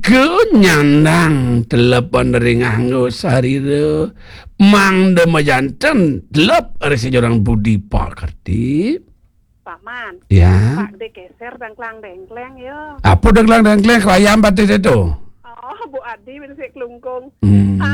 nyandang telepon dari nganggo sarira mang de majanten telep ari sejorang budi pak kerti Paman. ya Pak de geser dangklang-dengkleng ya. apa dengklang-dengklang ayam batis itu Oh, Bu Adi ben sik klungkung.